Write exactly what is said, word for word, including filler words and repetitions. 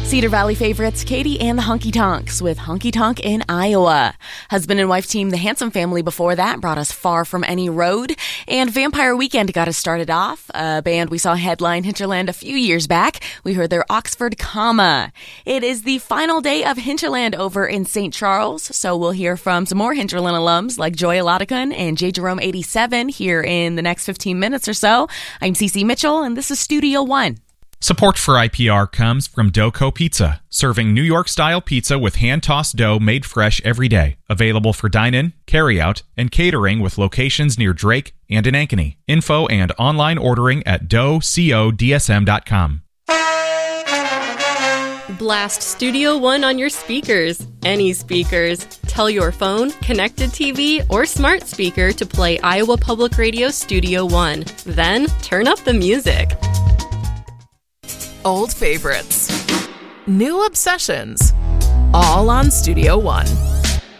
Cedar Valley favorites Katie and the Honky Tonks with Honky Tonk in Iowa. Husband and wife team The Handsome Family before that brought us Far From Any Road. And Vampire Weekend got us started off. A band we saw headline Hinterland a few years back. We heard their Oxford Comma. It is the final day of Hinterland over in Saint Charles, so we'll hear from some more Hinterland alums like Joy Alodicon and J. Jerome eighty-seven here in the next fifteen minutes or so. I'm Cece Mitchell, and this is Studio One. Support for I P R comes from Doco Pizza, serving New York-style pizza with hand-tossed dough made fresh every day. Available for dine-in, carry-out, and catering with locations near Drake and in Ankeny. Info and online ordering at dough co d s m dot com. Blast Studio One on your speakers. Any speakers. Tell your phone, connected T V, or smart speaker to play Iowa Public Radio Studio One. Then, turn up the music. Old favorites, new obsessions, all on Studio One.